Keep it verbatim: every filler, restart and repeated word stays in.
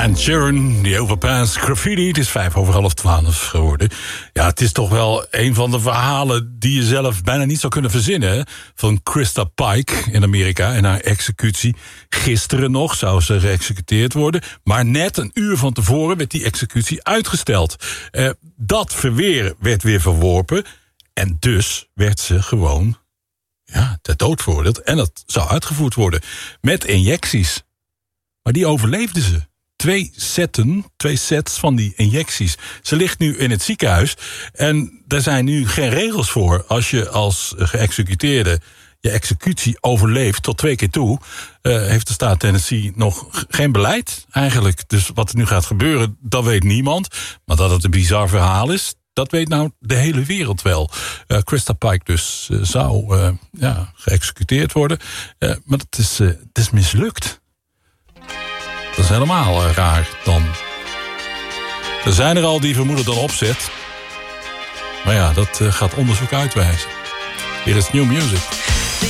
En Sharon, die overpass graffiti. Het is vijf over half twaalf geworden. Ja, het is toch wel een van de verhalen die je zelf bijna niet zou kunnen verzinnen. Hè? Van Krista Pike in Amerika en haar executie. Gisteren nog zou ze geëxecuteerd worden. Maar net een uur van tevoren werd die executie uitgesteld. Uh, dat verweer werd weer verworpen. En dus werd ze gewoon ja, ter dood veroordeeld. En dat zou uitgevoerd worden met injecties. Maar die overleefde ze. Twee setten, twee sets van die injecties. Ze ligt nu in het ziekenhuis. En er zijn nu geen regels voor. Als je als geëxecuteerde je executie overleeft tot twee keer toe, Uh, heeft de staat Tennessee nog geen beleid eigenlijk. Dus wat er nu gaat gebeuren, dat weet niemand. Maar dat het een bizar verhaal is, dat weet nou de hele wereld wel. Uh, Krista Pike dus uh, zou uh, ja, geëxecuteerd worden. Uh, maar het is, uh, het is mislukt. Dat is helemaal uh, raar dan. Er zijn er al die vermoeden dan opzet. Maar ja, dat uh, gaat onderzoek uitwijzen. Hier is New Music.